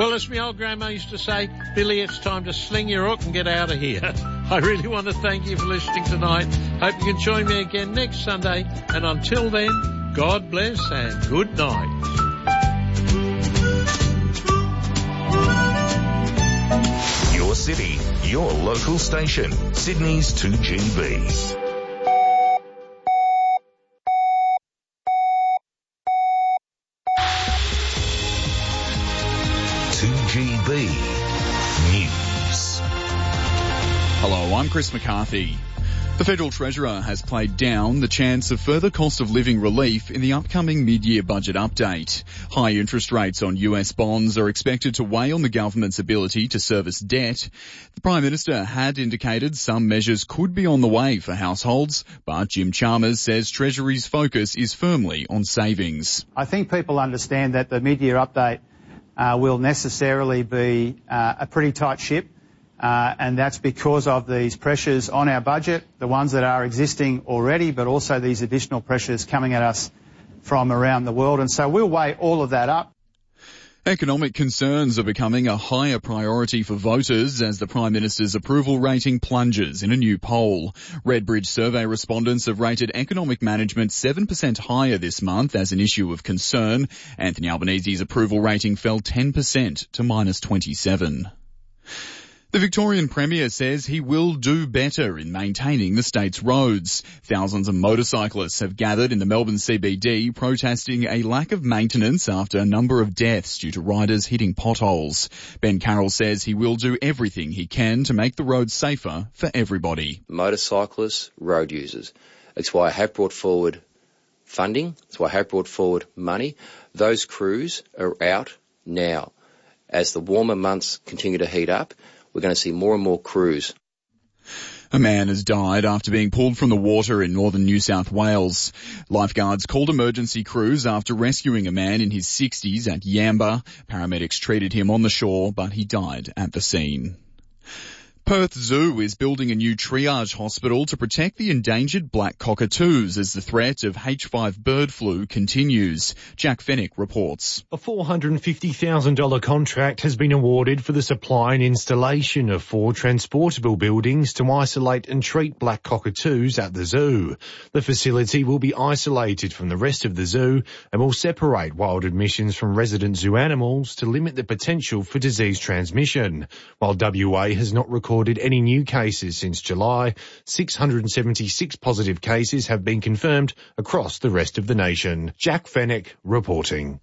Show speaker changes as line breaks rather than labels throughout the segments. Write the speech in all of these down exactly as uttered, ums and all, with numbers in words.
Well, as my old grandma used to say, Billy, it's time to sling your hook and get out of here. I really want to thank you for listening tonight. Hope you can join me again next Sunday. And until then, God bless and good night.
Your city, your local station, Sydney's two G B. two G B News.
Hello, I'm Chris McCarthy. The Federal Treasurer has played down the chance of further cost of living relief in the upcoming mid-year budget update. High interest rates on U S bonds are expected to weigh on the government's ability to service debt. The Prime Minister had indicated some measures could be on the way for households, but Jim Chalmers says Treasury's focus is firmly on savings.
I think people understand that the mid-year update uh, will necessarily be uh, a pretty tight ship. Uh, and that's because of these pressures on our budget, the ones that are existing already, but also these additional pressures coming at us from around the world. And so we'll weigh all of that up.
Economic concerns are becoming a higher priority for voters as the Prime Minister's approval rating plunges in a new poll. Redbridge survey respondents have rated economic management seven percent higher this month as an issue of concern. Anthony Albanese's approval rating fell ten percent to minus twenty-seven. The Victorian Premier says he will do better in maintaining the state's roads. Thousands of motorcyclists have gathered in the Melbourne C B D protesting a lack of maintenance after a number of deaths due to riders hitting potholes. Ben Carroll says he will do everything he can to make the roads safer for everybody.
Motorcyclists, road users. It's why I have brought forward funding. It's why I have brought forward money. Those crews are out now. As the warmer months continue to heat up, we're going to see more and more crews.
A man has died after being pulled from the water in northern New South Wales. Lifeguards called emergency crews after rescuing a man in his sixties at Yamba. Paramedics treated him on the shore, but he died at the scene. Perth Zoo is building a new triage hospital to protect the endangered black cockatoos as the threat of H five bird flu continues. Jack Fennick reports.
A four hundred fifty thousand dollars contract has been awarded for the supply and installation of four transportable buildings to isolate and treat black cockatoos at the zoo. The facility will be isolated from the rest of the zoo and will separate wild admissions from resident zoo animals to limit the potential for disease transmission. While W A has not recorded any new cases since July, six hundred seventy-six positive cases have been confirmed across the rest of the nation. Jack Fennick reporting.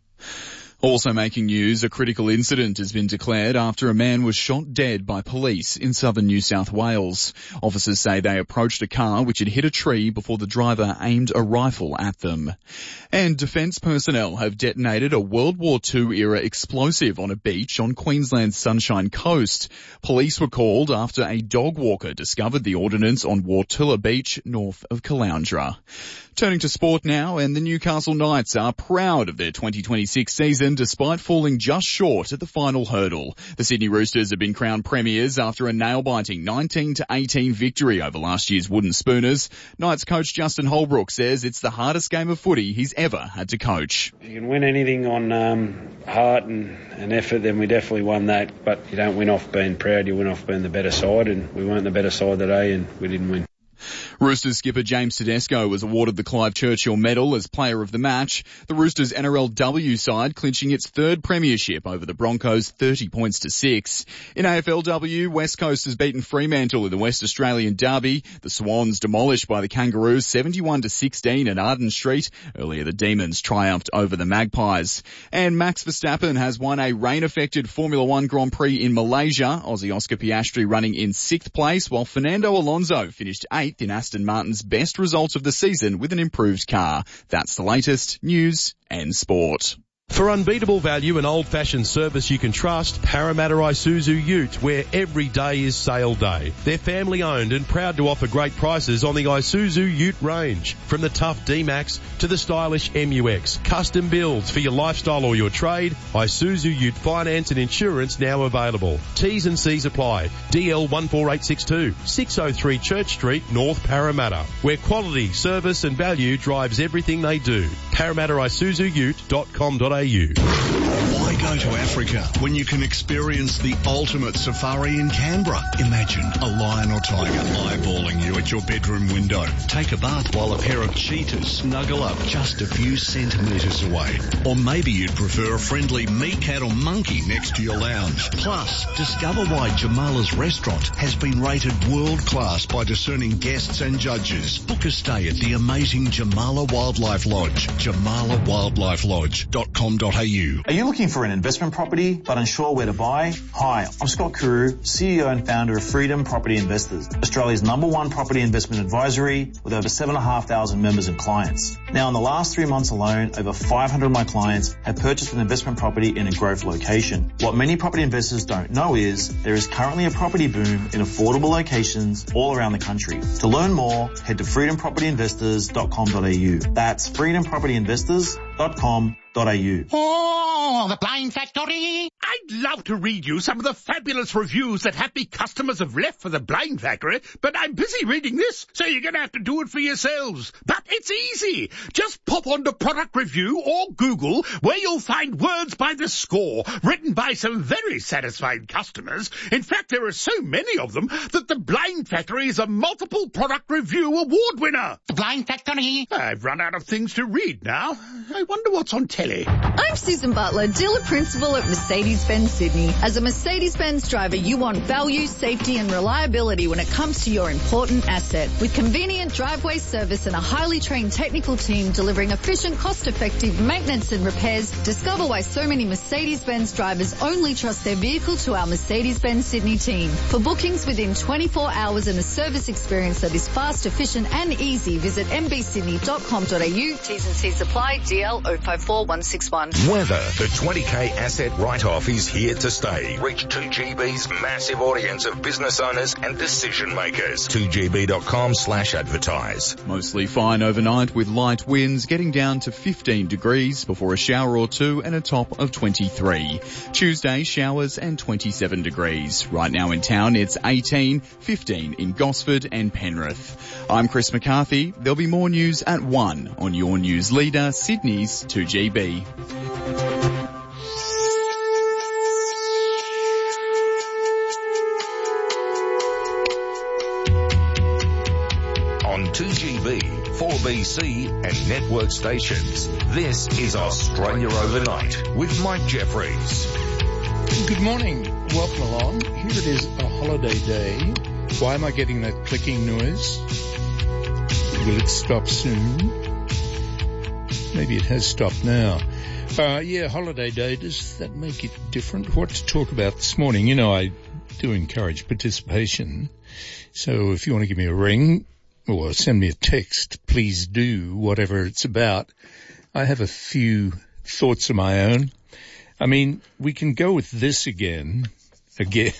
Also making news, a critical incident has been declared after a man was shot dead by police in southern New South Wales. Officers say they approached a car which had hit a tree before the driver aimed a rifle at them. And defence personnel have detonated a World War Two era explosive on a beach on Queensland's Sunshine Coast. Police were called after a dog walker discovered the ordnance on Wartulla Beach north of Caloundra. Turning to sport now, and the Newcastle Knights are proud of their twenty twenty-six season despite falling just short at the final hurdle. The Sydney Roosters have been crowned premiers after a nail-biting nineteen to eighteen victory over last year's Wooden Spooners. Knights coach Justin Holbrook says it's the hardest game of footy he's ever had to coach.
If you can win anything on um, heart and, and effort, then we definitely won that. But you don't win off being proud, you win off being the better side, and we weren't the better side today and we didn't win.
Roosters skipper James Tedesco was awarded the Clive Churchill Medal as player of the match. The Roosters N R L W side clinching its third premiership over the Broncos thirty points to six. In A F L W, West Coast has beaten Fremantle in the West Australian Derby. The Swans demolished by the Kangaroos seventy-one to sixteen at Arden Street. Earlier the Demons triumphed over the Magpies. And Max Verstappen has won a rain-affected Formula One Grand Prix in Malaysia. Aussie Oscar Piastri running in sixth place, while Fernando Alonso finished eighth in Aston Martin's best result of the season with an improved car. That's the latest news and sport.
For unbeatable value and old-fashioned service you can trust, Parramatta Isuzu Ute, where every day is sale day. They're family-owned and proud to offer great prices on the Isuzu Ute range. From the tough D-Max to the stylish M U X. Custom builds for your lifestyle or your trade. Isuzu Ute finance and insurance now available. T's and C's apply. D L one four eight six two, six oh three Church Street, North Parramatta, where quality, service and value drives everything they do. Parramatta Isuzu Ute dot com dot a u.
Wake
go to Africa when you can experience the ultimate safari in Canberra? Imagine a lion or tiger eyeballing you at your bedroom window. Take a bath while a pair of cheetahs snuggle up just a few centimetres away. Or maybe you'd prefer a friendly meerkat or monkey next to your lounge. Plus, discover why Jamala's restaurant has been rated world-class by discerning guests and judges. Book a stay at the amazing Jamala Wildlife Lodge, jamala wildlife lodge dot com dot a u.
Are you looking for an investment property but unsure where to buy? Hi, I'm Scott Carew, C E O and founder of Freedom Property Investors, Australia's number one property investment advisory with over seven thousand five hundred members and clients. Now, in the last three months alone, over five hundred of my clients have purchased an investment property in a growth location. What many property investors don't know is there is currently a property boom in affordable locations all around the country. To learn more, head to freedom property investors dot com dot a u. That's freedom property investors dot com dot a u.
Oh, the Blind Factory! I'd love to read you some of the fabulous reviews that happy customers have left for the Blind Factory, but I'm busy reading this, so you're going to have to do it for yourselves. But it's easy. Just pop onto Product Review or Google, where you'll find words by the score, written by some very satisfied customers. In fact, there are so many of them that the Blind Factory is a multiple Product Review award winner. The Blind Factory? I've run out of things to read now. I wonder what's on telly.
I'm Susan Butler, dealer principal at Mercedes-Benz Sydney. As a Mercedes-Benz driver, you want value, safety and reliability when it comes to your important asset. With convenient driveway service and a highly trained technical team delivering efficient, cost-effective maintenance and repairs, discover why so many Mercedes-Benz drivers only trust their vehicle to our Mercedes-Benz Sydney team. For bookings within twenty-four hours and a service experience that is fast, efficient and easy, visit m b sydney dot com dot a u. T's and C's apply. D L zero five four one six one.
Weather. The twenty K asset write-off is here to stay. Reach two G B's massive audience of business owners and decision makers. two g b dot com slash advertise.
Mostly fine overnight with light winds getting down to fifteen degrees before a shower or two and a top of twenty-three. Tuesday, showers and twenty-seven degrees. Right now in town it's eighteen, fifteen in Gosford and Penrith. I'm Chris McCarthy. There'll be more news at one on your news leader, Sydney's two G B.
On two G B, four B C and network stations, this is Australia Overnight with Mike Jeffries.
Good morning. Welcome along. Here it is, a holiday day. Why am I getting that clicking noise? Will it stop soon? Maybe it has stopped now. Uh, yeah, holiday day. Does that make it different? What to talk about this morning? You know, I do encourage participation. So if you want to give me a ring or send me a text, please do, whatever it's about. I have a few thoughts of my own. I mean, we can go with this again. Again.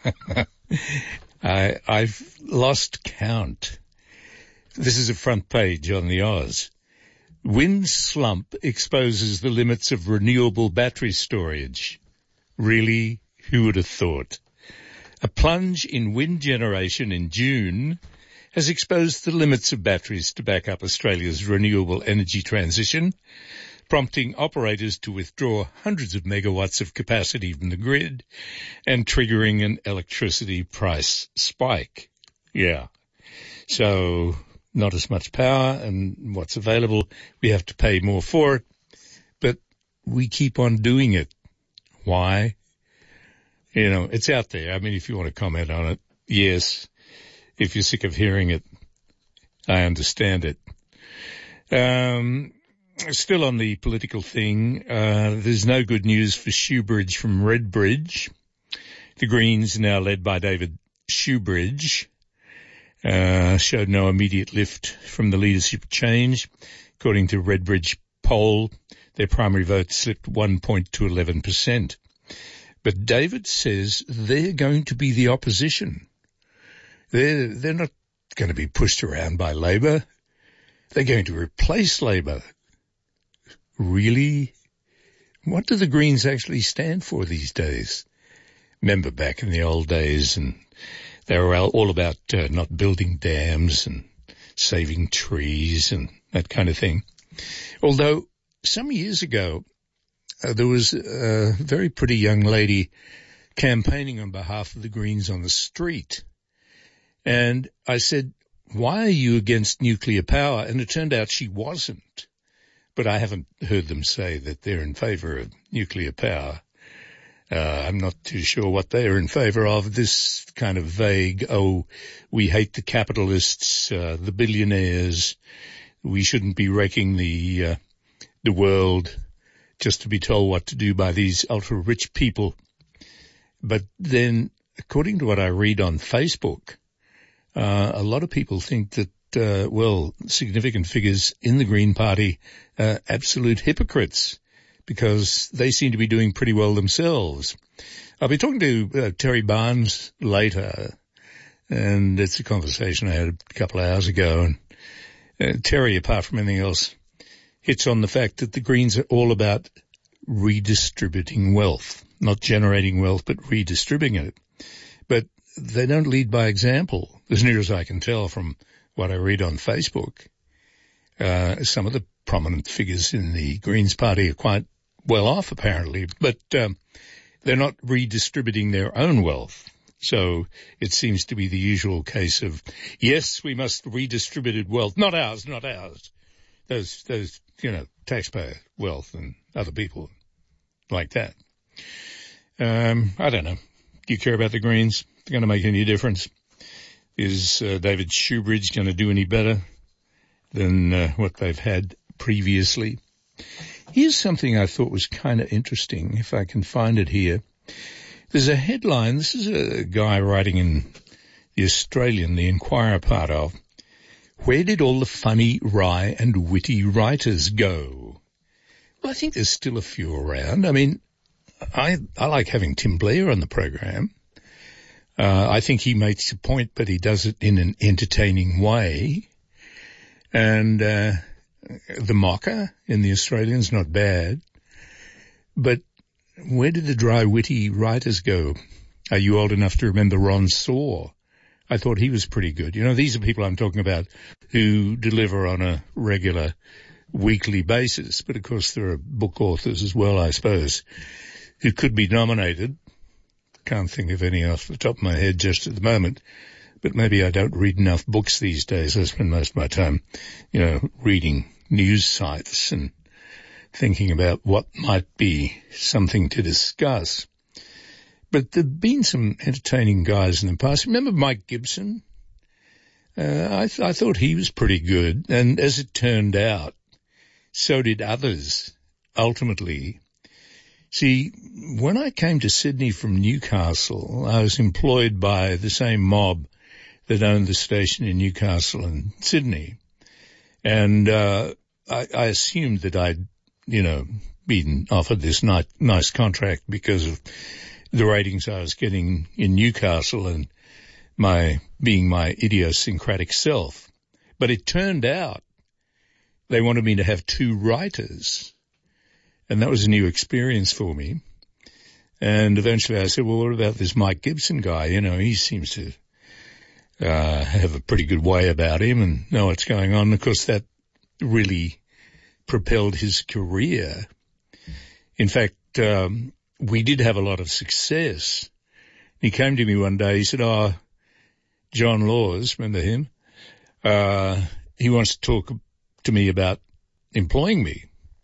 I, I've lost count. This is a front page on the Oz. Wind slump exposes the limits of renewable battery storage. Really? Who would have thought? A plunge in wind generation in June has exposed the limits of batteries to back up Australia's renewable energy transition, prompting operators to withdraw hundreds of megawatts of capacity from the grid and triggering an electricity price spike. Yeah. So not as much power, and what's available, we have to pay more for it, but we keep on doing it. Why? You know, it's out there. I mean, if you want to comment on it, yes. If you're sick of hearing it, I understand it. Um, still on the political thing, uh, there's no good news for Shoebridge from Redbridge. The Greens, now led by David Shoebridge, Uh, showed no immediate lift from the leadership change. According to Redbridge poll, their primary vote slipped one point to eleven percent. But David says they're going to be the opposition. They're, they're not going to be pushed around by Labor. They're going to replace Labor. Really? What do the Greens actually stand for these days? Remember back in the old days, and they were all about uh, not building dams and saving trees and that kind of thing. Although some years ago, uh, there was a very pretty young lady campaigning on behalf of the Greens on the street. And I said, why are you against nuclear power? And it turned out she wasn't. But I haven't heard them say that they're in favour of nuclear power. Uh, I'm not too sure what they are in favour of. This kind of vague, oh, we hate the capitalists, uh, the billionaires. We shouldn't be wrecking the, uh, the world just to be told what to do by these ultra-rich people. But then, according to what I read on Facebook, uh, a lot of people think that Uh, well, significant figures in the Green Party are absolute hypocrites because they seem to be doing pretty well themselves. I'll be talking to uh, Terry Barnes later, and it's a conversation I had a couple of hours ago. And uh, Terry, apart from anything else, hits on the fact that the Greens are all about redistributing wealth, not generating wealth, but redistributing it. But they don't lead by example, as near as I can tell from what I read on Facebook. Uh, some of the prominent figures in the Greens Party are quite well off, apparently, but um, they're not redistributing their own wealth. So it seems to be the usual case of, yes, we must redistribute wealth. Not ours, not ours. Those, those, you know, taxpayer wealth and other people like that. Um, I don't know. Do you care about the Greens? They're going to make any difference? Is uh, David Shoebridge going to do any better than uh, what they've had previously? Here's something I thought was kind of interesting, if I can find it here. There's a headline. This is a guy writing in The Australian, the Inquirer part of, where did all the funny, wry and witty writers go? Well, I think there's still a few around. I mean, I, I like having Tim Blair on the program. Uh, I think he makes a point, but he does it in an entertaining way. And uh, the mocker in The Australian's not bad. But where did the dry, witty writers go? Are you old enough to remember Ron Saw? I thought he was pretty good. You know, these are people I'm talking about who deliver on a regular weekly basis. But, of course, there are book authors as well, I suppose, who could be nominated. Can't think of any off the top of my head just at the moment, but maybe I don't read enough books these days. I spend most of my time, you know, reading news sites and thinking about what might be something to discuss. But there've been some entertaining guys in the past. Remember Mike Gibson? Uh, I, th- I thought he was pretty good, and as it turned out, so did others, ultimately. See, when I came to Sydney from Newcastle, I was employed by the same mob that owned the station in Newcastle and Sydney. And uh, I, I assumed that I'd, you know, been offered this ni- nice contract because of the ratings I was getting in Newcastle and my being my idiosyncratic self. But it turned out they wanted me to have two writers. And that was a new experience for me. And eventually I said, well, what about this Mike Gibson guy? You know, he seems to uh, have a pretty good way about him and know what's going on. Of course, that really propelled his career. In fact, um, we did have a lot of success. He came to me one day. He said, oh, John Laws, remember him? Uh, he wants to talk to me about employing me.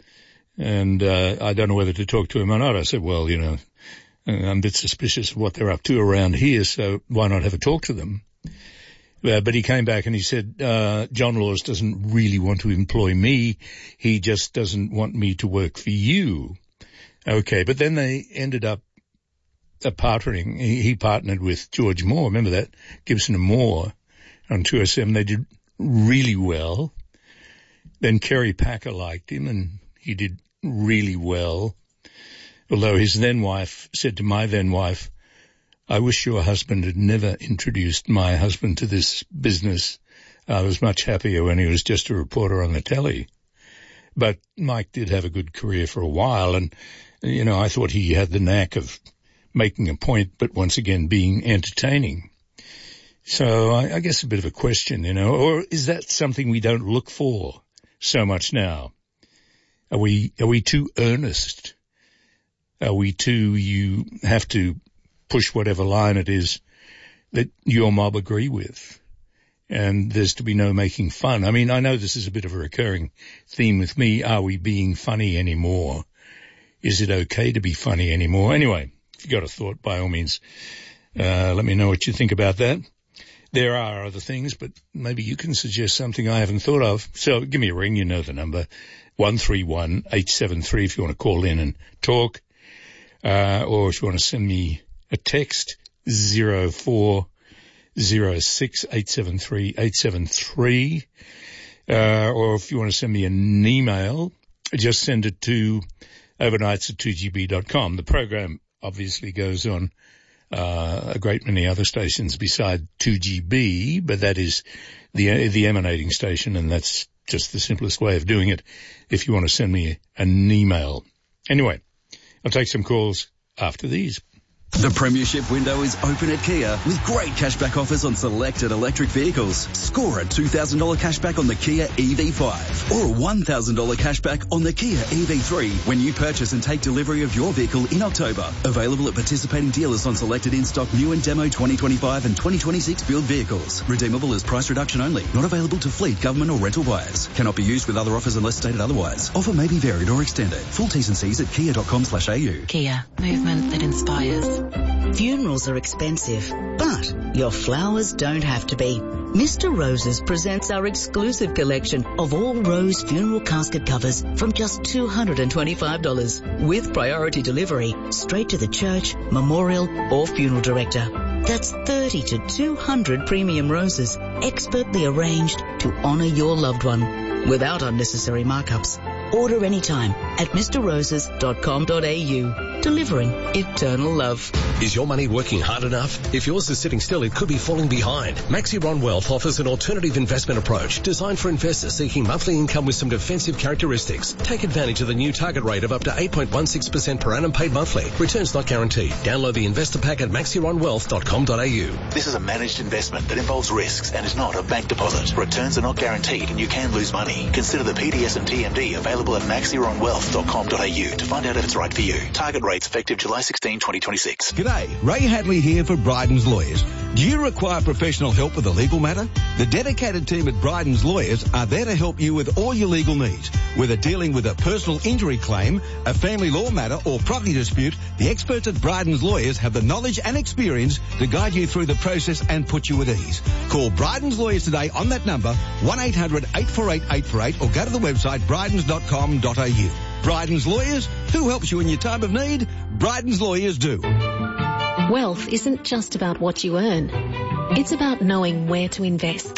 And uh, I don't know whether to talk to him or not. I said, well, you know, I'm a bit suspicious of what they're up to around here, so why not have a talk to them? Uh, but he came back and he said, uh, John Laws doesn't really want to employ me. He just doesn't want me to work for you. Okay, but then they ended up uh, partnering. He, he partnered with George Moore. Remember that? Gibson and Moore on two S M. They did really well. Then Kerry Packer liked him and he did really well, although his then-wife said to my then-wife, I wish your husband had never introduced my husband to this business. I was much happier when he was just a reporter on the telly. But Mike did have a good career for a while, and, you know, I thought he had the knack of making a point, but once again being entertaining. So I, I guess a bit of a question, you know, or is that something we don't look for so much now? Are we, are we too earnest are we too, you have to push whatever line it is that your mob agree with. And there's to be no making fun. I mean, I know this is a bit of a recurring theme with me. Are we being funny anymore? Is it okay to be funny anymore? Anyway, if you've got a thought, by all means, uh, let me know what you think about that. There are other things, but maybe you can suggest something I haven't thought of. So give me a ring. You know the number, one three one, eight seven three if you want to call in and talk. Uh, or if you want to send me a text, zero four zero six eight seven three eight seven three. Uh, or if you want to send me an email, just send it to overnights at two g b dot com. The program obviously goes on Uh, a great many other stations beside two G B, but that is the the emanating station, and that's just the simplest way of doing it if you want to send me an email. Anyway, I'll take some calls after these.
The Premiership window is open at Kia with great cashback offers on selected electric vehicles. Score a two thousand dollars cashback on the Kia E V five or a one thousand dollars cashback on the Kia E V three when you purchase and take delivery of your vehicle in October. Available at participating dealers on selected in-stock new and demo twenty twenty-five and twenty twenty-six build vehicles. Redeemable as price reduction only. Not available to fleet, government or rental buyers. Cannot be used with other offers unless stated otherwise. Offer may be varied or extended. Full T's and C's at kia dot com slash a u.
Kia. Movement that inspires. Funerals are expensive, but your flowers don't have to be. Mister Roses presents our exclusive collection of all rose funeral casket covers from just two hundred twenty-five dollars with priority delivery straight to the church, memorial or funeral director. That's thirty to two hundred premium roses expertly arranged to honour your loved one without unnecessary markups. Order anytime at mister roses dot com dot a u. Delivering eternal love.
Is your money working hard enough? If yours is sitting still, it could be falling behind. Maxiron Wealth offers an alternative investment approach designed for investors seeking monthly income with some defensive characteristics. Take advantage of the new target rate of up to eight point one six percent per annum paid monthly. Returns not guaranteed. Download the investor pack at maxiron wealth dot com dot a u.
This is a managed investment that involves risks and is not a bank deposit. Returns are not guaranteed and you can lose money. Consider the P D S and T M D available at maxiron wealth dot com dot a u to find out if it's right for you. Target rates effective July sixteenth, twenty twenty-six.
G'day, Ray Hadley here for Bryden's Lawyers. Do you require professional help with a legal matter? The dedicated team at Bryden's Lawyers are there to help you with all your legal needs. Whether dealing with a personal injury claim, a family law matter or property dispute, the experts at Bryden's Lawyers have the knowledge and experience to guide you through the process and put you at ease. Call Bryden's Lawyers today on that number, one eight hundred eight four eight eight four eight, or go to the website brydens dot com dot a u. Bryden's Lawyers, who helps you in your time of need? Bryden's Lawyers do.
Wealth isn't just about what you earn. It's about knowing where to invest.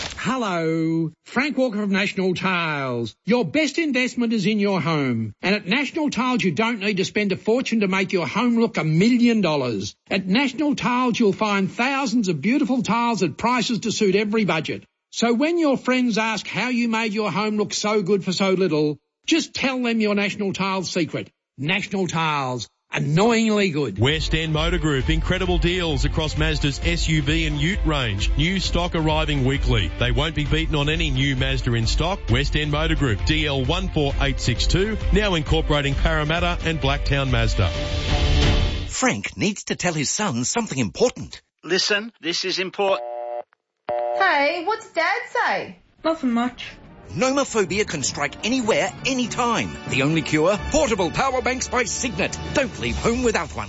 Hello, Frank Walker of National Tiles. Your best investment is in your home. And at National Tiles, you don't need to spend a fortune to make your home look a million dollars. At National Tiles, you'll find thousands of beautiful tiles at prices to suit every budget. So when your friends ask how you made your home look so good for so little, just tell them your National Tiles secret. National Tiles. Annoyingly good.
West End Motor Group, incredible deals across Mazda's S U V and Ute range. New stock arriving weekly. They won't be beaten on any new Mazda in stock. West End Motor Group, D L one four eight six two, now incorporating Parramatta and Blacktown Mazda.
Frank needs to tell his son something important.
Listen, this is important.
Hey, what's Dad say? Nothing much.
Nomophobia can strike anywhere, anytime. The only cure? Portable power banks by Signet. Don't leave home without one.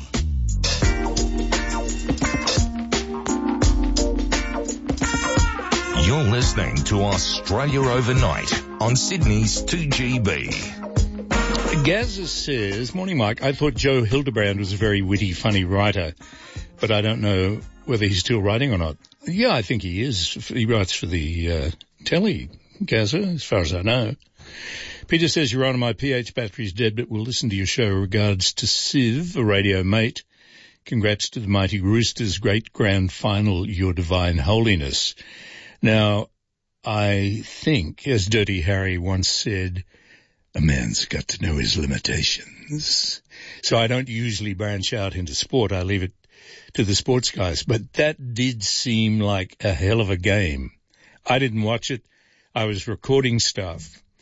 You're listening to Australia Overnight on Sydney's two G B.
Gazza says, morning Mike, I thought Joe Hildebrand was a very witty, funny writer, but I don't know whether he's still writing or not. Yeah, I think he is. He writes for the uh, telly. Gaza, as far as I know. Peter says, Your Honour, my P H battery's dead, but we'll listen to your show. Regards to Siv, a radio mate. Congrats to the mighty Roosters' great grand final, Your Divine Holiness. Now, I think, as Dirty Harry once said, a man's got to know his limitations. So I don't usually branch out into sport. I leave it to the sports guys. But that did seem like a hell of a game. I didn't watch it. I was recording stuff,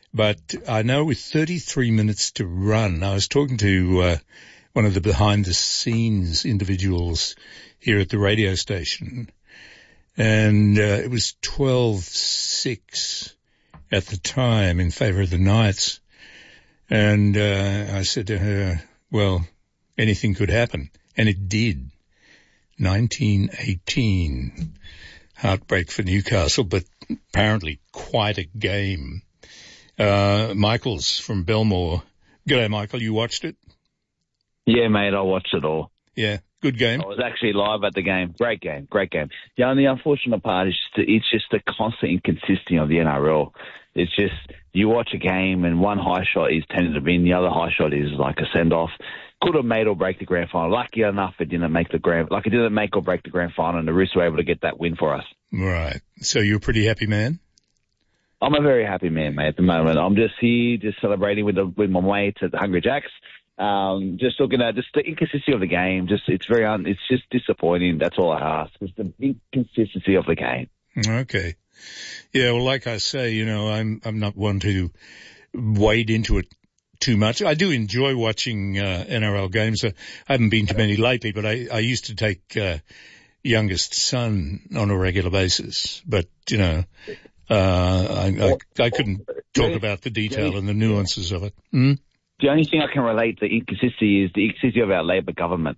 But I know with thirty-three minutes to run, I was talking to uh, one of the behind-the-scenes individuals here at the radio station, and uh, it was twelve six at the time in favour of the Knights. And uh, I said to her, well, anything could happen. And it did. nineteen eighteen. Heartbreak for Newcastle, but apparently quite a game. Uh, Michael's from Belmore. G'day, Michael. You watched it?
Yeah, mate, I watched it all.
Yeah, good game.
I was actually live at the game. Great game, great game. The only unfortunate part is just the, it's just the constant inconsistency of the N R L. It's just you watch a game and one high shot is tended to win, the other high shot is like a send-off. Could have made or break the grand final. Lucky enough it didn't make the grand, like it didn't make or break the grand final, and the Roosters were able to get that win for us.
Right. So you're a pretty happy man?
I'm a very happy man, mate, at the moment. I'm just here, just celebrating with the, with my mates at the Hungry Jacks. Um, just looking at just the inconsistency of the game. Just it's very un, it's just disappointing. That's all I ask. It's the inconsistency of the game.
Okay. Yeah. Well, like I say, you know, I'm I'm not one to wade into it too much. I do enjoy watching uh, N R L games. I haven't been to many lately, but I, I used to take uh, youngest son on a regular basis. But you know, uh, I, I I couldn't talk about the detail and the nuances of it. Hmm?
The only thing I can relate to the inconsistency is the inconsistency of our Labor government.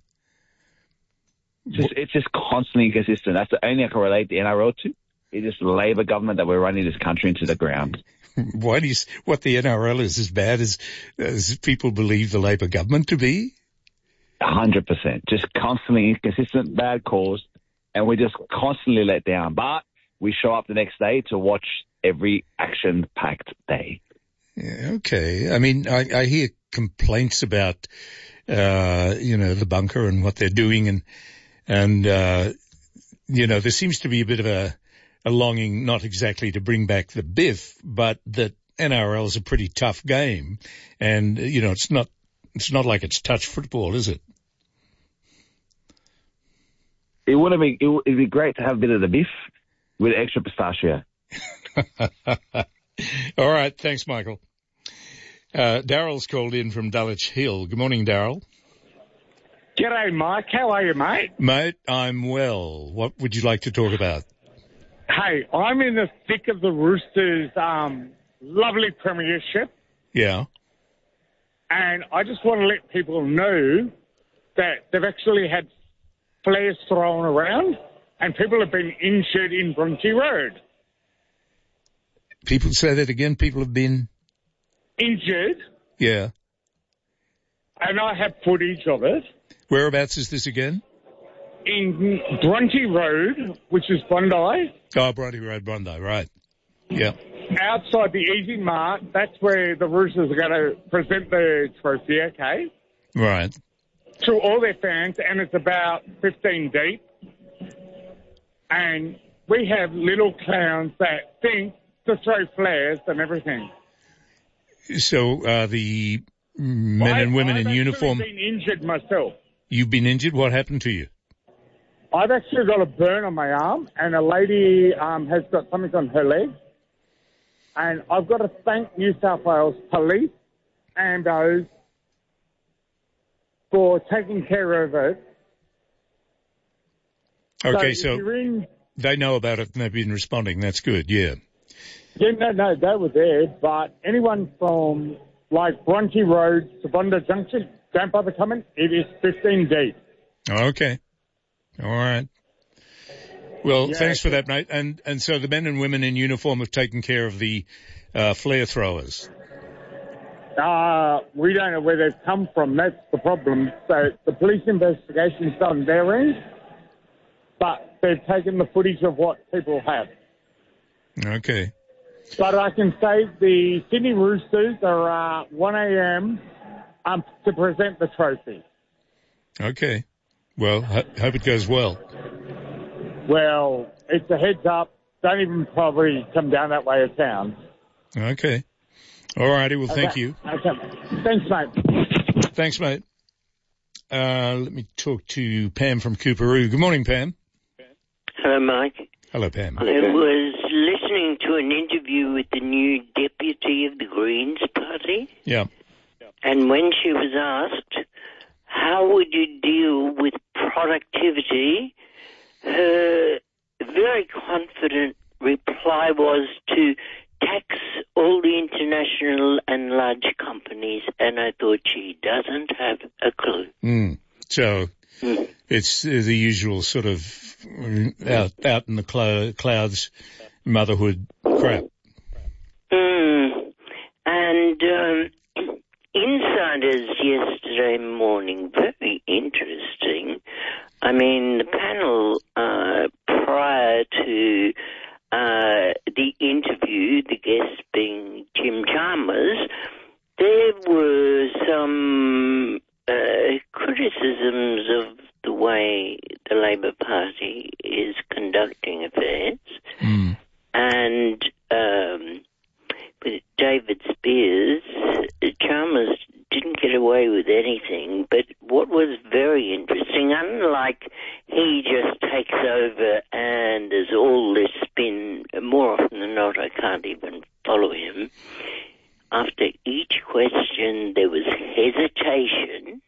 It's just, it's just constantly inconsistent. That's the only I can relate the N R L to. It's just the Labor government that we're running this country into the ground.
Why do you, what the N R L is as bad as, as people believe the Labor government to be?
A hundred percent. Just constantly inconsistent, bad calls, and we're just constantly let down. But we show up the next day to watch every action-packed day.
Yeah, okay. I mean, I, I hear complaints about, uh, you know, the bunker and what they're doing, and, and, uh, you know, there seems to be a bit of a, a longing, not exactly to bring back the biff, but that N R L is a pretty tough game. And, you know, it's not, it's not like it's touch football, is it?
It would be, it would be great to have a bit of the biff with extra pistachio.
All right. Thanks, Michael. Uh, Daryl's called in from Dulwich Hill. Good morning, Daryl.
G'day, Mike. How are you, mate?
Mate, I'm well. What would you like to talk about?
Hey, I'm in the thick of the Roosters' um, lovely premiership.
Yeah.
And I just want to let people know that they've actually had flares thrown around and people have been injured in Bronte Road.
People say that again? People have been...
Injured.
Yeah.
And I have footage of it.
Whereabouts is this again?
In Bronte Road, which is Bondi.
Oh, Bronte Road, Bondi, right. Yeah.
Outside the Easy Mart, that's where the Roosters are going to present the trophy, okay?
Right.
To all their fans, and it's about fifteen deep. And we have little clowns that think to throw flares and everything.
So uh, the men
I,
and women
I've
in uniform...
I've been injured myself.
You've been injured? What happened to you?
I've actually got a burn on my arm, and a lady um, has got something on her leg. And I've got to thank New South Wales Police and those for taking care of it.
Okay,
so,
so
in,
they know about it and they've been responding. That's good, yeah.
Yeah, no, no, they were there, but anyone from, like, Bronte Road to Bondi Junction, don't bother coming. It is fifteen deep.
Okay. All right. Well,
yeah,
thanks for that, mate. And and so the men and women in uniform have taken care of the uh, flare throwers.
Uh, we don't know where they've come from. That's the problem. So the police investigation's done their end, but they've taken the footage of what people have.
Okay.
But I can say the Sydney Roosters are uh, one a.m. Um, to present the trophy.
Okay. Well, ho- hope it goes well.
Well, it's a heads up. Don't even probably come down that way of town.
Okay. All righty. Well, thank
okay.
you.
Okay. Thanks, mate.
Thanks, mate. Uh, let me talk to Pam from Cooperoo. Good morning, Pam.
Hello, Mike.
Hello, Pam.
It was listening to an interview with the new deputy of the Greens Party.
Yeah.
And when she was asked, how would you deal with productivity, her very confident reply was to tax all the international and large companies, and I thought she doesn't have a clue.
Mm. So
mm.
it's uh, the usual sort of out, out in the cl- clouds motherhood crap.
Mm. And um, Insiders yesterday morning, very interesting. I mean, the panel uh, prior to Uh, the interview, the guest being Jim Chalmers, there were some uh, criticisms of the way the Labor Party is conducting affairs.
Mm.
And um, with David Spears, Chalmers didn't get away with anything, but what was very interesting, unlike he just takes over and there's all this spin, more often than not I can't even follow him, after each question there was hesitation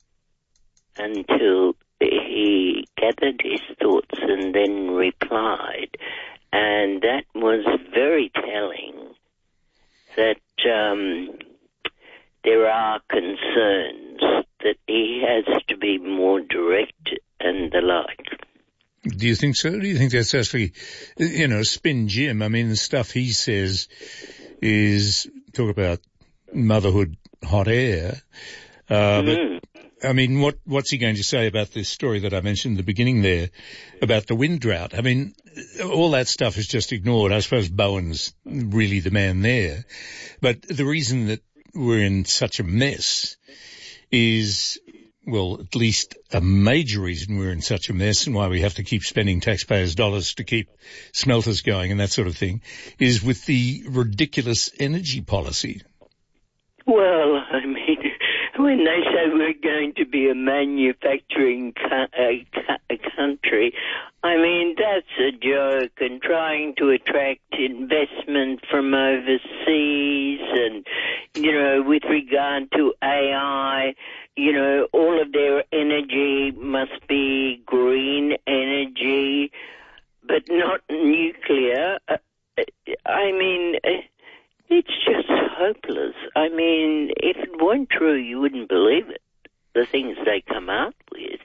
until he gathered his thoughts and then replied, and that was very telling that um, there are concerns that he has to be more direct and the like.
Do you think so? Do you think that's actually, you know, spin Jim? I mean, the stuff he says is, talk about motherhood hot air. Uh,
mm.
But, I mean, what, what's he going to say about this story that I mentioned at the beginning there about the wind drought? I mean, all that stuff is just ignored. I suppose Bowen's really the man there. But the reason that we're in such a mess is, well, at least a major reason we're in such a mess and why we have to keep spending taxpayers' dollars to keep smelters going and that sort of thing, is with the ridiculous energy policy.
Well, I mean, when they say we're going to be a manufacturing co- a co- a country, I mean, that's a joke, and trying to attract investment from overseas and, you know, with regard to A I, you know, all of their energy must be green energy, but not nuclear. Uh, I mean, it's just hopeless. I mean, if it weren't true, you wouldn't believe it, the things they come out with.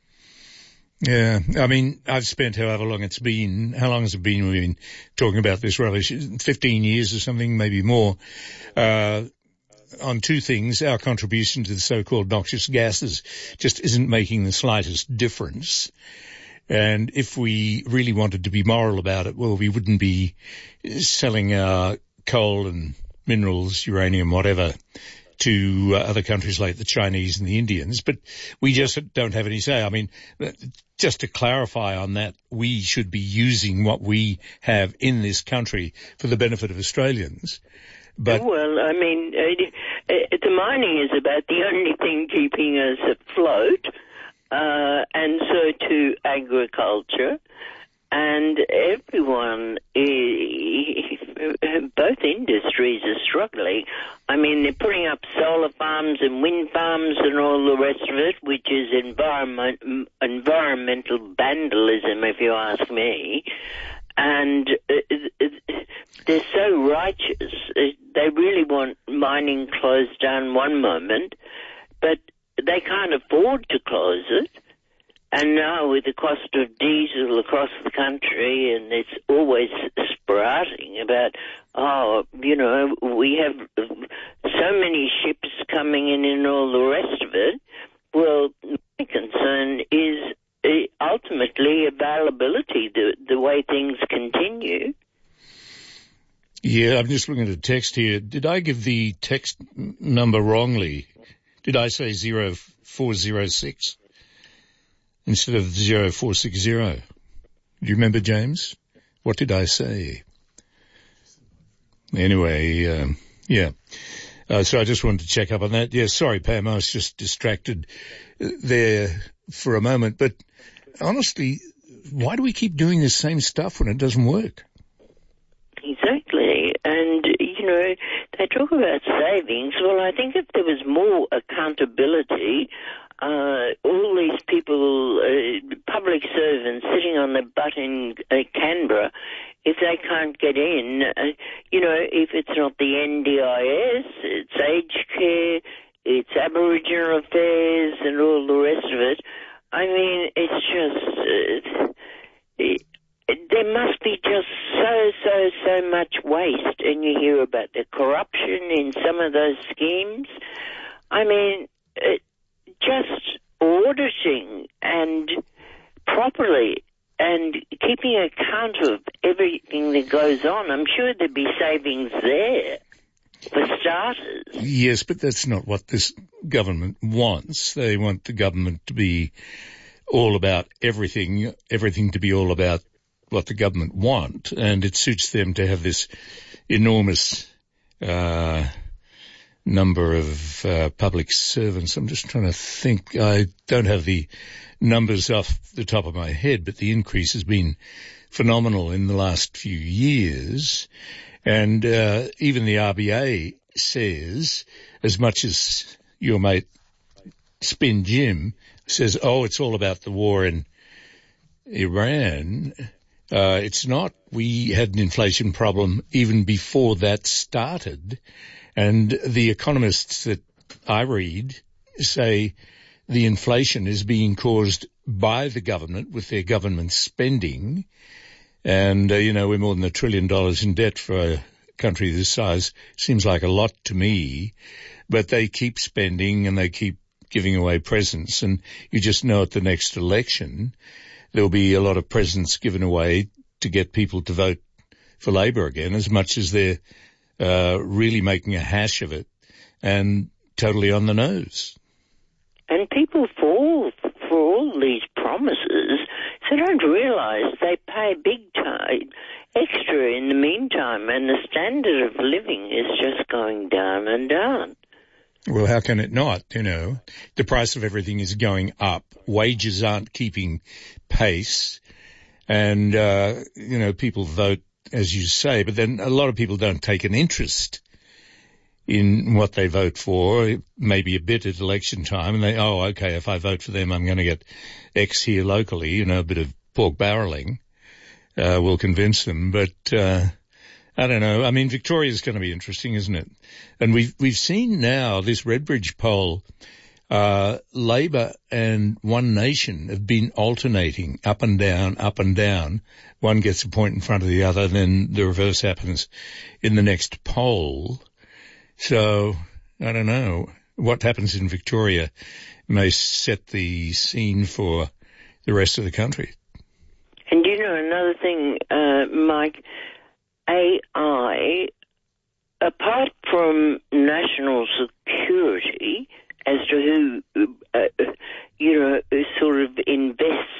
Yeah, I mean, I've spent however long it's been, how long has it been we've been talking about this rubbish, fifteen years or something, maybe more, uh, on two things. Our contribution to the so-called noxious gases just isn't making the slightest difference. And if we really wanted to be moral about it, well, we wouldn't be selling our coal and minerals, uranium, whatever, to uh, other countries like the Chinese and the Indians, but we just don't have any say. I mean, just to clarify on that, we should be using what we have in this country for the benefit of Australians. But
well, I mean, uh, uh, the mining is about the only thing keeping us afloat, uh, and so to agriculture. And everyone, is, both industries are struggling. I mean, they're putting up solar farms and wind farms and all the rest of it, which is environment, environmental vandalism, if you ask me. And they're so righteous. They really want mining closed down one moment, but they can't afford to close it. And now with the cost of diesel across the country, and it's always sprouting about, oh, you know, we have so many ships coming in and all the rest of it. Well, my concern is ultimately availability, the, the way things continue.
Yeah, I'm just looking at a text here. Did I give the text number wrongly? Did I say zero four zero six? Instead of zero four six zero. Do you remember, James? What did I say? Anyway, um, yeah. Uh, so I just wanted to check up on that. Yeah, sorry, Pam, I was just distracted there for a moment. But honestly, why do we keep doing the same stuff when it doesn't work?
you know, they talk about savings. Well, I think if there was more accountability, uh, all these people, uh, public servants sitting on the butt in uh, Canberra, if they can't get in, uh, you know, if it's not the N D I S, it's aged care, it's Aboriginal affairs and all the rest of it. I mean, it's just, uh, it, there must be just so, so, so much waste, and you hear about the corruption in some of those schemes. I mean, it, just auditing and properly and keeping account of everything that goes on, I'm sure there'd be savings there for starters.
Yes, but that's not what this government wants. They want the government to be all about everything, everything to be all about what the government want, and it suits them to have this enormous uh number of uh, public servants. I'm just trying to think. I don't have the numbers off the top of my head, but the increase has been phenomenal in the last few years. And uh, even the R B A says, as much as your mate Spin Jim says, oh, it's all about the war in Iran, uh, it's not. We had an inflation problem even before that started. And the economists that I read say the inflation is being caused by the government with their government spending. And, uh, you know, we're more than a trillion dollars in debt for a country this size. Seems like a lot to me. But they keep spending and they keep giving away presents. And you just know at the next election there'll be a lot of presents given away to get people to vote for Labor again, as much as they're Uh, really making a hash of it and totally on the nose.
And people fall for all these promises, so don't realise they pay big time extra in the meantime, and the standard of living is just going down and down.
Well, how can it not? You know, the price of everything is going up. Wages aren't keeping pace. And, uh, you know, people vote, as you say, but then a lot of people don't take an interest in what they vote for, maybe a bit at election time, and they, oh, okay, if I vote for them, I'm going to get X here locally, you know, a bit of pork barrelling, uh, will convince them. But, uh, I don't know. I mean, Victoria's going to be interesting, isn't it? And we've, we've seen now this Redbridge poll, uh, Labor and One Nation have been alternating up and down, up and down. One gets a point in front of the other, then the reverse happens in the next poll. So, I don't know. What happens in Victoria may set the scene for the rest of the country.
And you know, another thing, uh, Mike, A I, apart from national security, as to who, uh, you know, sort of invests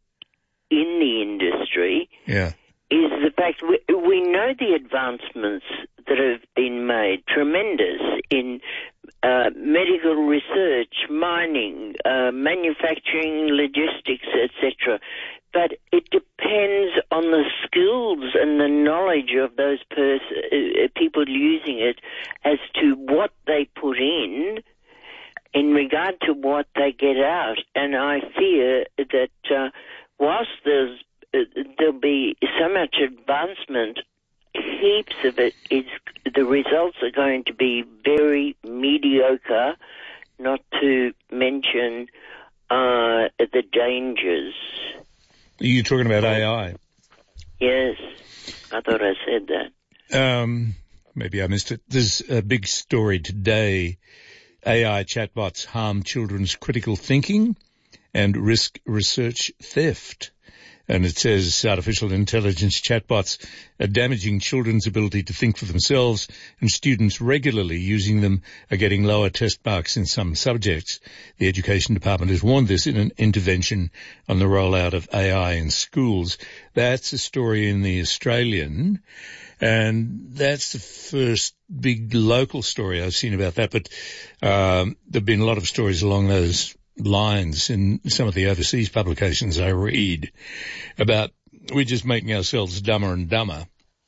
in the industry,
yeah,
is the fact we, we know the advancements that have been made, tremendous, in uh, medical research, mining, uh, manufacturing, logistics, et cetera. But it depends on the skills and the knowledge of those pers- uh, people using it as to what they put in, in regard to what they get out. And I fear that uh, whilst there's, uh, there'll be so much advancement, heaps of it is, the results are going to be very mediocre, not to mention uh, the dangers.
Are you talking about A I?
Yes, I thought I said that.
Um, maybe I missed it. There's a big story today. A I chatbots harm children's critical thinking and risk research theft. And it says artificial intelligence chatbots are damaging children's ability to think for themselves, and students regularly using them are getting lower test marks in some subjects. The Education Department has warned this in an intervention on the rollout of A I in schools. That's a story in The Australian, and that's the first big local story I've seen about that. But um, there have been a lot of stories along those lines in some of the overseas publications I read about we're just making ourselves dumber and dumber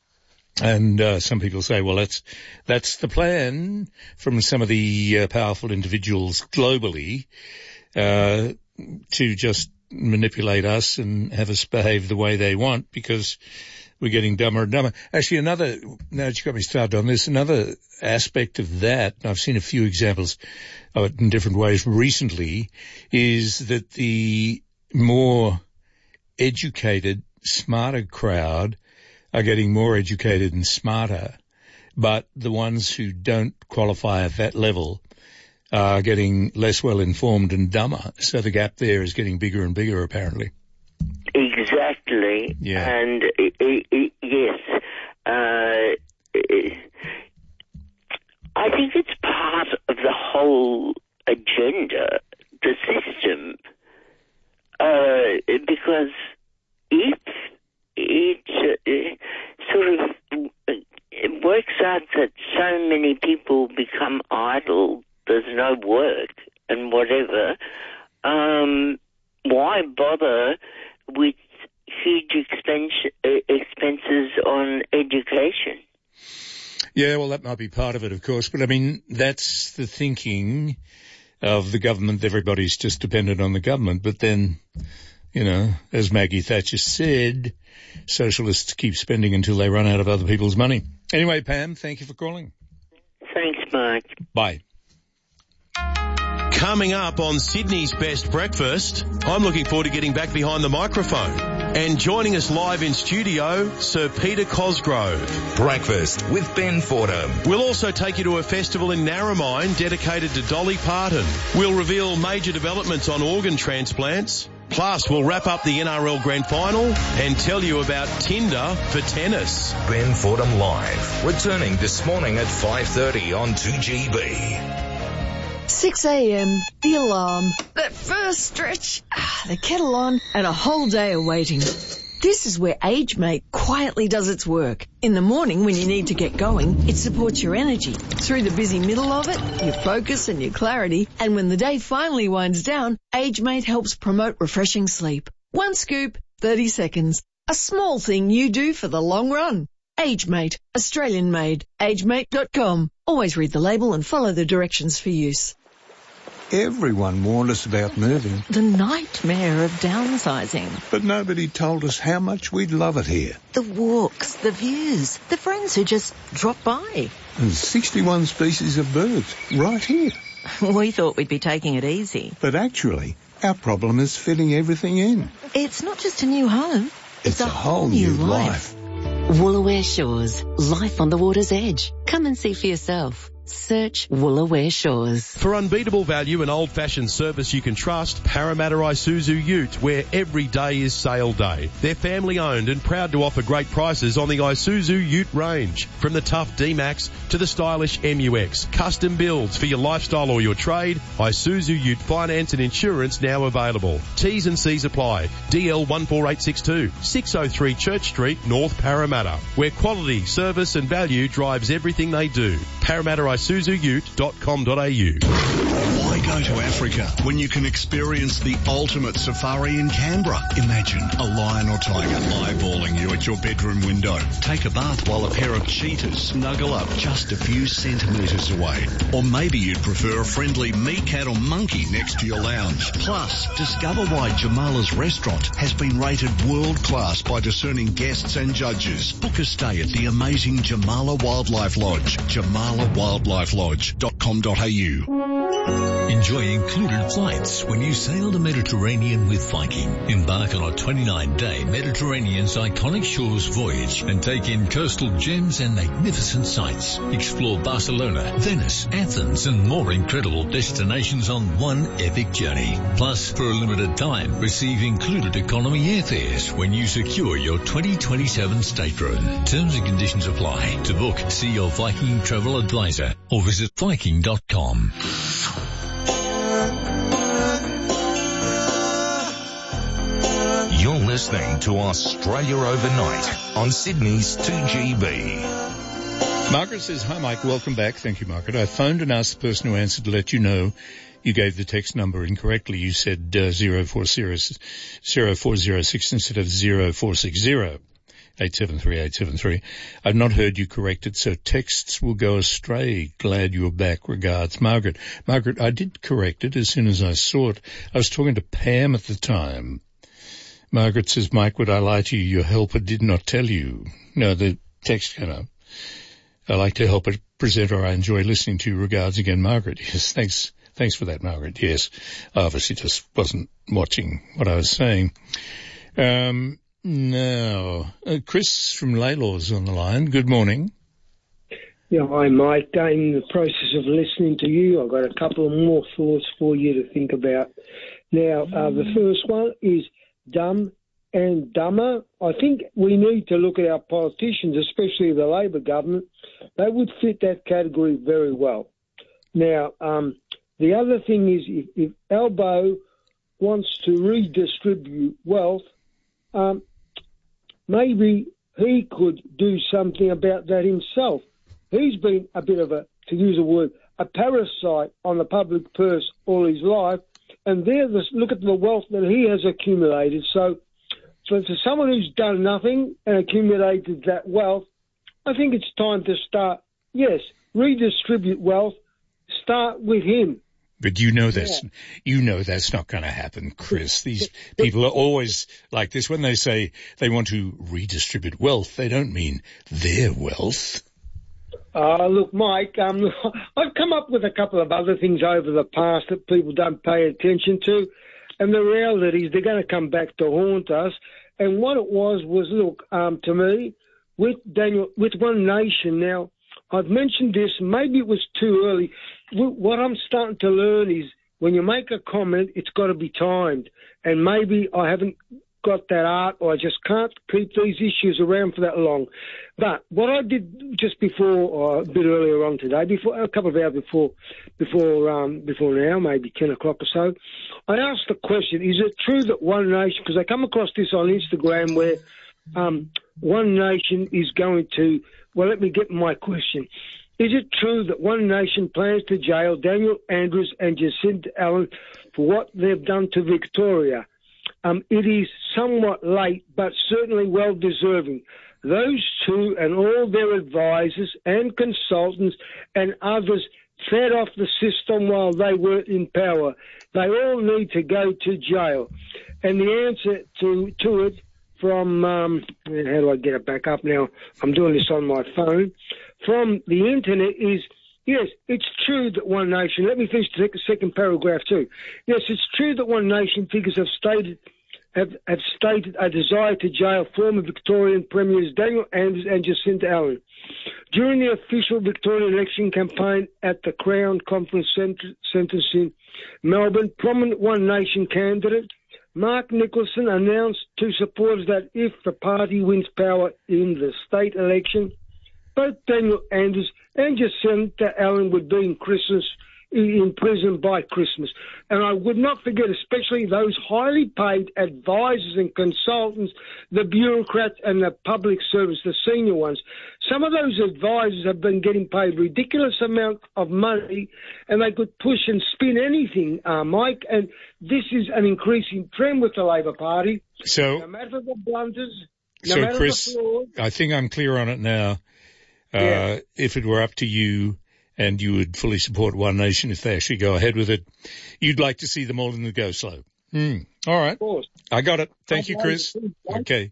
And uh, some people say, well, that's that's the plan from some of the uh, powerful individuals globally uh, to just manipulate us and have us behave the way they want because we're getting dumber and dumber. Actually, another, now that you got me started on this, another aspect of that, and I've seen a few examples of it in different ways recently, is that the more educated, smarter crowd are getting more educated and smarter, but the ones who don't qualify at that level are getting less well informed and dumber. So the gap there is getting bigger and bigger, apparently.
Exactly.
Yeah.
And it, it, it, yes, uh, it, I think it's part of the whole agenda, the system, uh, because if it uh, sort of it works out that so many people become idle, there's no work and whatever, um, why bother with huge expense, expenses on education?
Yeah, well, that might be part of it, of course. But, I mean, that's the thinking of the government. Everybody's just dependent on the government. But then, you know, as Maggie Thatcher said, socialists keep spending until they run out of other people's money. Anyway, Pam, thank you for calling.
Thanks, Mike.
Bye.
Coming up on Sydney's Best Breakfast, I'm looking forward to getting back behind the microphone. And joining us live in studio, Sir Peter Cosgrove.
Breakfast with Ben Fordham.
We'll also take you to a festival in Narromine dedicated to Dolly Parton. We'll reveal major developments on organ transplants. Plus, we'll wrap up the N R L Grand Final and tell you about Tinder for tennis.
Ben Fordham Live, returning this morning at five thirty on two G B.
six a.m, the alarm, that first stretch, ah, the kettle on, and a whole day of waiting. This is where AgeMate quietly does its work. In the morning when you need to get going, it supports your energy. Through the busy middle of it, your focus and your clarity. And when the day finally winds down, AgeMate helps promote refreshing sleep. One scoop, thirty seconds. A small thing you do for the long run. AgeMate, Australian made. agemate dot com. Always read the label and follow the directions for use.
Everyone warned us about moving.
The nightmare of downsizing.
But nobody told us how much we'd love it here.
The walks, the views, the friends who just drop by.
And sixty-one species of birds right here.
We thought we'd be taking it easy.
But actually, our problem is fitting everything in.
It's not just a new home. It's,
it's
a,
a whole new life.
life.
Woolaware Shores. Life on the water's edge. Come and see for yourself. Search Woolaware Shores.
For unbeatable value and old-fashioned service you can trust, Parramatta Isuzu Ute, where every day is sale day. They're family-owned and proud to offer great prices on the Isuzu Ute range. From the tough D-Max to the stylish M U X. Custom builds for your lifestyle or your trade. Isuzu Ute finance and insurance now available. T's and C's apply. D L one four eight six two, six oh three Church Street, North Parramatta, where quality, service and value drives everything they do. Parramatta Isuzu Ute dot com dot a u.
Why go to Africa when you can experience the ultimate safari in Canberra? Imagine a lion or tiger eyeballing you at your bedroom window. Take a bath while a pair of cheetahs snuggle up just a few centimetres away. Or maybe you'd prefer a friendly meerkat or monkey next to your lounge. Plus, discover why Jamala's restaurant has been rated world class by discerning guests and judges. Book a stay at the amazing Jamala Wildlife Lodge. Jamala Wildlife Lodge dot com dot a u.
Enjoy included flights when you sail the Mediterranean with Viking. Embark on a twenty-nine day Mediterranean's iconic shores voyage and take in coastal gems and magnificent sights. Explore Barcelona, Venice, Athens and more incredible destinations on one epic journey. Plus, for a limited time, receive included economy airfares when you secure your twenty twenty-seven stateroom. Terms and conditions apply. To book, see your Viking travel advisor or visit Viking dot com.
You're listening to Australia Overnight on Sydney's two G B.
Margaret says, hi Mike, welcome back. Thank you, Margaret. I phoned and asked the person who answered to let you know you gave the text number incorrectly. You said uh, zero four zero six instead of zero four six zero. eight seven three, eight seven three. I've not heard you corrected, so texts will go astray. Glad you're back. Regards, Margaret. Margaret, I did correct it as soon as I saw it. I was talking to Pam at the time. Margaret says, Mike, would I lie to you? Your helper did not tell you. No, the text came up. I like to help a presenter I enjoy listening to. Regards again, Margaret. Yes, thanks. Thanks for that, Margaret. Yes, I obviously just wasn't watching what I was saying. Um, now, uh, Chris from Laylaw's on the line. Good morning.
Yeah, hi, Mike. In the process of listening to you, I've got a couple of more thoughts for you to think about. Now, uh, the first one is dumb and dumber. I think we need to look at our politicians, especially the Labor government. They would fit that category very well. Now, um, the other thing is if, if Albo wants to redistribute wealth, um, maybe he could do something about that himself. He's been a bit of a, to use a word, a parasite on the public purse all his life, and there, look at the wealth that he has accumulated. So for, for someone who's done nothing and accumulated that wealth, I think it's time to start, yes, redistribute wealth, start with him.
But you know that's, yeah. you know that's not going to happen, Chris. These people are always like this. When they say they want to redistribute wealth, they don't mean their wealth.
Uh, look, Mike, um, I've come up with a couple of other things over the past that people don't pay attention to. And the reality is they're going to come back to haunt us. And what it was was, look, um, to me, with Daniel, with One Nation now, I've mentioned this, maybe it was too early. What I'm starting to learn is when you make a comment, it's got to be timed. And maybe I haven't got that art, or I just can't keep these issues around for that long. But what I did just before, or a bit earlier on today, before a couple of hours before, before, um, before now, maybe ten o'clock or so, I asked the question: is it true that One Nation? Because I come across this on Instagram where um, One Nation is going to. Well, let me get my question. Is it true that One Nation plans to jail Daniel Andrews and Jacinta Allen for what they've done to Victoria? Um, it is somewhat late, but certainly well deserving. Those two and all their advisors and consultants and others fed off the system while they were in power. They all need to go to jail. And the answer to, to it from, um, how do I get it back up now? I'm doing this on my phone. From the internet is, yes, it's true that One Nation, let me finish the second paragraph too. Yes, it's true that One Nation figures have stated have, have stated a desire to jail former Victorian Premiers Daniel Andrews and Jacinta Allen. During the official Victorian election campaign at the Crown Conference Centre in Melbourne, prominent One Nation candidate Mark Nicholson announced to supporters that if the party wins power in the state election, both Daniel Andrews and Jacinta Allen would be in Christmas in prison by Christmas. And I would not forget, especially those highly paid advisors and consultants, the bureaucrats and the public service, the senior ones. Some of those advisors have been getting paid ridiculous amounts of money, and they could push and spin anything, uh, Mike. And this is an increasing trend with the Labor Party.
So,
no matter the blunders, no
so
matter
Chris,
the flaws.
I think I'm clear on it now. Uh,
Yeah.
If it were up to you, and you would fully support One Nation if they actually go ahead with it, you'd like to see them all in the go slow. Mm. All right.
Of course.
I got it. Thank you, Chris. Okay.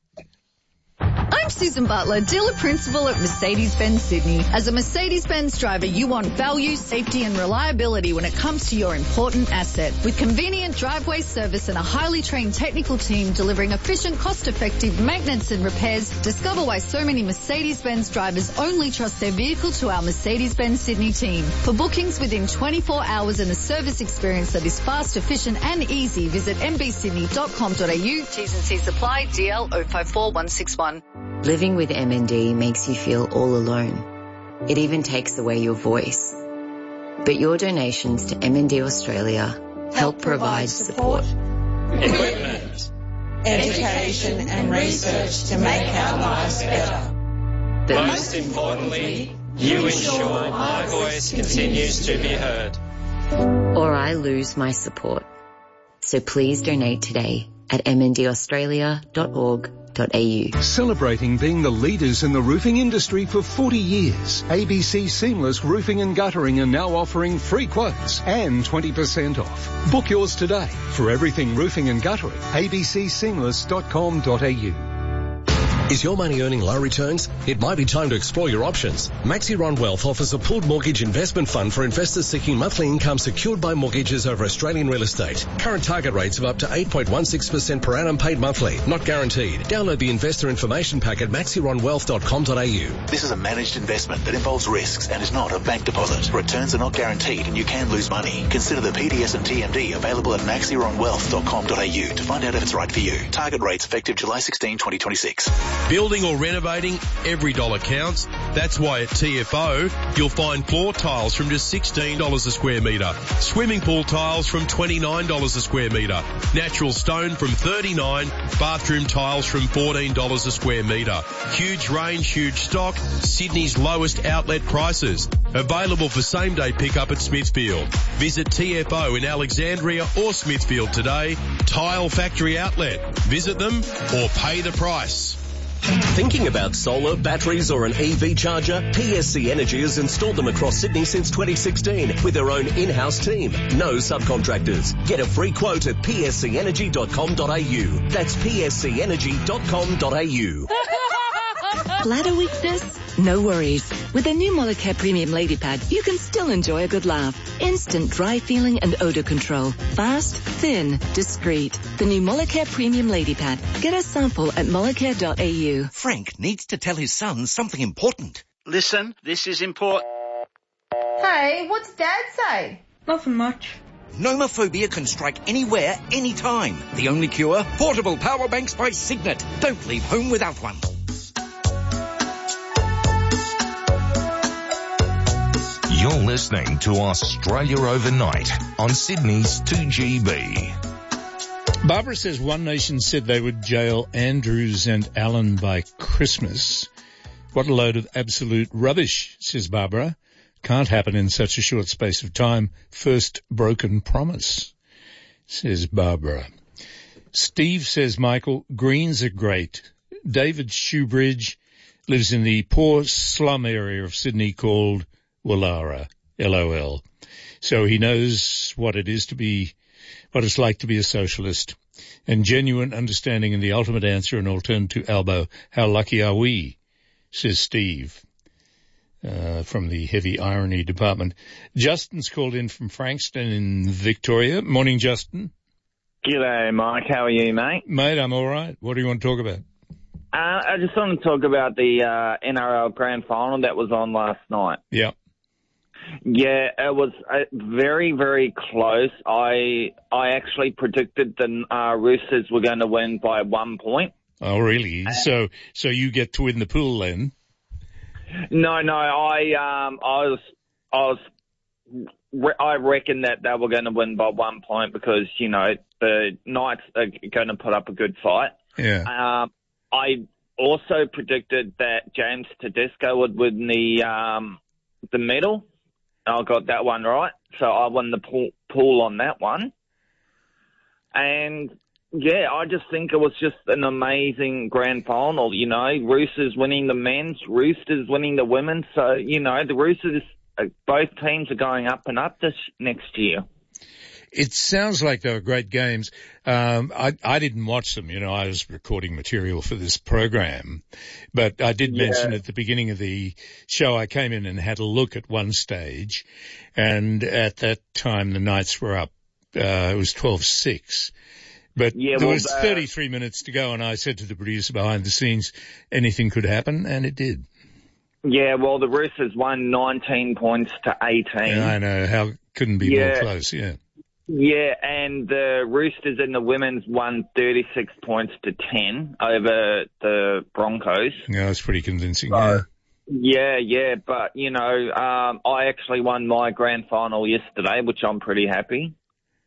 I'm Susan Butler, dealer principal at Mercedes-Benz Sydney. As a Mercedes-Benz driver, you want value, safety and reliability when it comes to your important asset. With convenient driveway service and a highly trained technical team delivering efficient, cost-effective maintenance and repairs, discover why so many Mercedes-Benz drivers only trust their vehicle to our Mercedes-Benz Sydney team. For bookings within twenty-four hours and a service experience that is fast, efficient and easy, visit m b sydney dot com dot a u. T's and C's apply. D L zero five four one six one.
Living with M N D makes you feel all alone. It even takes away your voice. But your donations to M N D Australia help, help provide support,
equipment, education and research to make our lives better.
But
most importantly, you ensure my voice continues to be heard.
Or I lose my support. So please donate today at m n d australia dot org dot a u.
Celebrating being the leaders in the roofing industry for forty years, A B C Seamless Roofing and Guttering are now offering free quotes and twenty percent off. Book yours today. For everything roofing and guttering, a b c seamless dot com dot a u.
Is your money earning low returns? It might be time to explore your options. Maxiron Wealth offers a pooled mortgage investment fund for investors seeking monthly income secured by mortgages over Australian real estate. Current target rates of up to eight point one six percent per annum paid monthly, not guaranteed. Download the investor information pack at maxiron wealth dot com dot a u.
This is a managed investment that involves risks and is not a bank deposit. Returns are not guaranteed and you can lose money. Consider the P D S and T M D available at maxiron wealth dot com dot a u to find out if it's right for you. Target rates effective July sixteenth, twenty twenty-six.
Building or renovating, every dollar counts. That's why at T F O, you'll find floor tiles from just sixteen dollars a square metre, swimming pool tiles from twenty-nine dollars a square metre, natural stone from thirty-nine dollars, bathroom tiles from fourteen dollars a square metre. Huge range, huge stock, Sydney's lowest outlet prices. Available for same-day pickup at Smithfield. Visit T F O in Alexandria or Smithfield today. Tile Factory Outlet. Visit them or pay the price.
Thinking about solar, batteries or an E V charger? P S C Energy has installed them across Sydney since twenty sixteen with their own in-house team. No subcontractors. Get a free quote at p s c energy dot com dot a u. That's p s c energy dot com dot a u.
Bladder weakness? No worries. With the new Molicare Premium Lady Pad, you can still enjoy a good laugh. Instant dry feeling and odor control. Fast, thin, discreet. The new Molicare Premium Lady Pad. Get a sample at molicare dot a u.
Frank needs to tell his son something important.
Listen, this is important.
Hey, what's Dad say? Nothing much.
Nomophobia can strike anywhere, anytime. The only cure? Portable power banks by Signet. Don't leave home without one.
You're listening to Australia Overnight on Sydney's two G B.
Barbara says One Nation said they would jail Andrews and Allen by Christmas. What a load of absolute rubbish, says Barbara. Can't happen in such a short space of time. First broken promise, says Barbara. Steve says, Michael, Greens are great. David Shoebridge lives in the poor slum area of Sydney called Wallara, L O L. So he knows what it is to be, what it's like to be a socialist. And genuine understanding and the ultimate answer and alternative to Albo. How lucky are we, says Steve, uh, from the heavy irony department. Justin's called in from Frankston in Victoria. Morning, Justin.
G'day, Mike. How are you, mate?
Mate, I'm all right. What do you want to talk about?
Uh, I just want to talk about the uh, N R L Grand Final that was on last night.
Yeah.
Yeah, it was uh, very, very close. I I actually predicted the uh, Roosters were going to win by one point.
Oh, really? So so you get to win the pool then?
No, no. I um I was I was I reckon that they were going to win by one point because you know the Knights are going to put up a good fight.
Yeah.
Um, I also predicted that James Tedesco would win the um the medal. I got that one right, so I won the pool, pool on that one. And, yeah, I just think it was just an amazing grand final, you know. Roosters winning the men's, Roosters winning the women's. So, you know, the Roosters, both teams are going up and up this next year.
It sounds like they were great games. Um, I, I didn't watch them. You know, I was recording material for this program. But I did
Yeah.
mention at the beginning of the show, I came in and had a look at one stage. And at that time, the Knights were up. Uh, it was twelve six. But
Yeah,
there
well,
was
uh,
thirty-three minutes to go, and I said to the producer behind the scenes, anything could happen, and it did.
Yeah, well, the Roosters won nineteen points to eighteen.
Yeah, I know. How couldn't be
Yeah.
more close, yeah.
Yeah, and the Roosters in the women's won thirty-six points to ten over the Broncos.
Yeah, that's pretty convincing,
So,
yeah.
Yeah, yeah, but, you know, um, I actually won my grand final yesterday, which I'm pretty happy.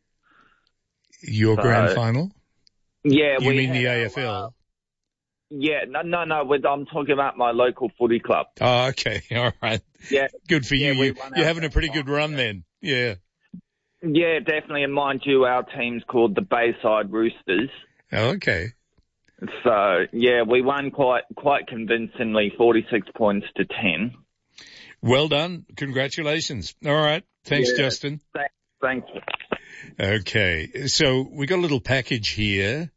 Your
So-
grand final?
Yeah,
You
we
mean the
had
A
our,
F L?
uh, yeah, no, no, no, with- I'm talking about my local footy club.
Oh, okay. All right.
Yeah.
Good for
Yeah,
you.
we
you
won
you're
our
having a pretty good run then. Yeah.
Yeah, definitely, and mind you, our team's called the Bayside Roosters.
Okay.
So, yeah, we won quite quite convincingly, forty-six points to ten.
Well done. Congratulations. All right. Thanks,
yeah.
Justin.
Thanks. Thanks.
Okay. So we got a little package here.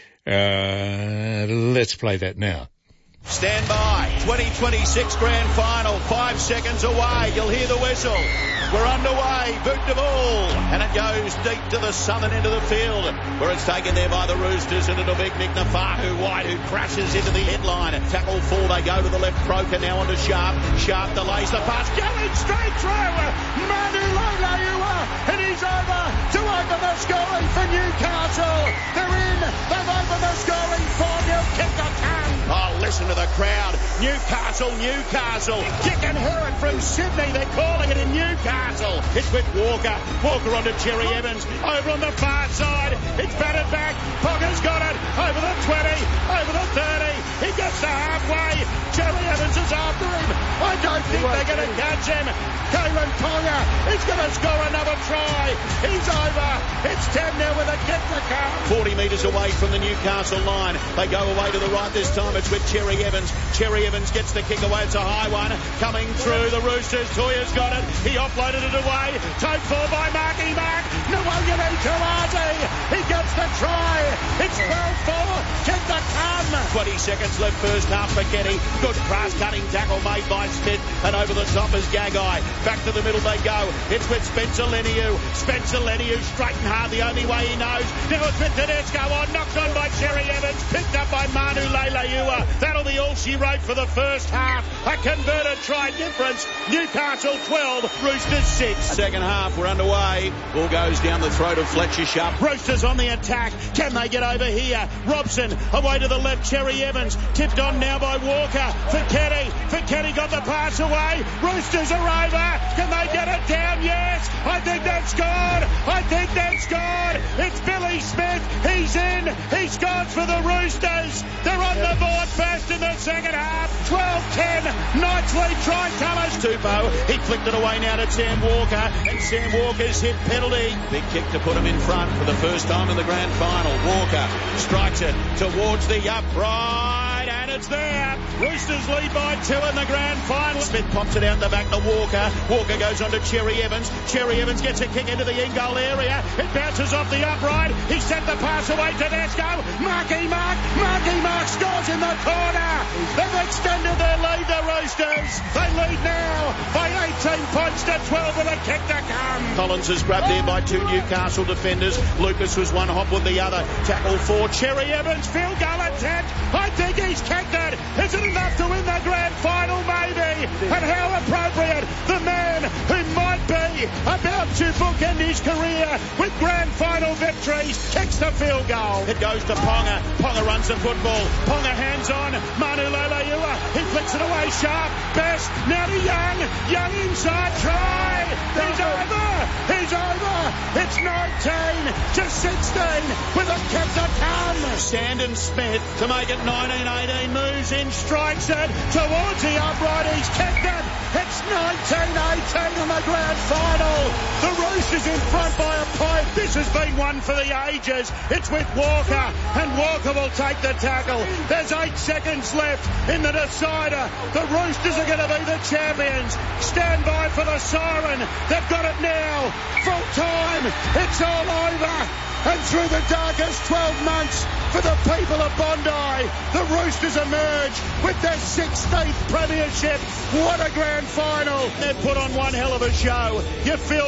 Uh, let's play that now.
Stand by. twenty twenty-six Grand Final. Five seconds away. You'll hear the whistle. We're underway. Boot the ball. And it goes deep to the southern end of the field, where it's taken there by the Roosters, and it'll be Nick Nafahu White, who crashes into the headline. Tackle four. They go to the left. Croker now onto Sharp. Sharp delays the pass. Going straight through. Manu Leilua. And he's over to open the scoring for Newcastle. They're in. They've opened the scoring for New Kick the can. Oh, listen to the crowd. Newcastle, Newcastle. You can hear it from Sydney. They're calling it in Newcastle. It's with Walker. Walker onto Cherry Evans. Over on the far side. It's batted back. Ponga's got it. Over the twenty. Over the thirty. He gets to halfway. Cherry Evans is after him. I don't think they're going to catch him. Kalen Ponga is going to score another try. He's over. It's ten now with a kick to come. forty metres away from the Newcastle line. They go away to the right this time. It's with Cherry Evans. Cherry Evans gets the kick away. It's a high one. Coming through the Roosters. Toya's got it. He offloaded it away. Take four by Marky Mark. Nwangele Tarazi. He gets the try. It's twelve four. Kick to come. twenty seconds left first half for Kenny. Good cross-cutting tackle made by Smith. And over the top is Gagai. Back to the middle they go. It's with Spencer Leniu. Spencer Leniu straight and hard the only way he knows. Now it's with Tedesco on. Knocked on by Cherry Evans. Picked up by Manu Leilua. That'll be all she wrote for the first half. A converted try difference. Newcastle twelve, Roosters six. Second half, we're underway. Ball goes down the throat of Fletcher Sharp. Roosters on the attack. Can they get over here? Robson away to the left. Cherry Evans tipped on now by Walker. For Kenny. For Kenny got the pass away. Roosters are over. Can they get it down? Yes. I think they've scored. I think they've scored. It's Billy Smith. He's in. He scores for the Roosters. They're on the board first in the second half. twelve ten. Knights lead try colours. Tupou. He flicked it away now to Sam Walker. And Sam Walker's hit penalty. Big kick to put him in front for the first time in the grand final. Walker strikes it towards the upright. And it's there. Roosters lead by two in the grand final. Smith pops it out the back to Walker. Walker goes on to Cherry Evans. Cherry Evans gets a kick into the in-goal area. It bounces off the upright. He sent the pass away to Tedesco. Marky Mark. Marky Mark scores in the corner. They've extended their lead, the Roosters. They lead now by eighteen points to twelve with a kick to come. Collins is grabbed there by two Newcastle defenders. Lucas was one hop with the other. Tackle for Cherry Evans. Field goal attempt. I think he's kicked it. Is it enough to win the grand final? Maybe. And how appropriate. The man who might be about to bookend his career with grand final victories kicks the field goal. It goes to Ponga. Ponga runs the football. Ponga hands on. Manu Leilua. He flicks it away sharp. Best. Now to Young. Young inside. Try. He's over. He's over. It's nineteen to sixteen with a kick to come. Sandon Smith to make it nineteen eighteen. Moves in. Strikes it towards the upright. He's kicked it. It's nineteen eighteen in the grand final. The Roosters in front by a point. This has been one for the ages. It's with Walker, and Walker will take the tackle. There's eight seconds left in the decider. The Roosters are going to be the champions. Stand by for the siren. They've got it now. Full time. It's all over. And through the darkest twelve months for the people of Bondi, the Roosters emerge with their sixteenth premiership. What a grand final. They've put on one hell of a show. You feel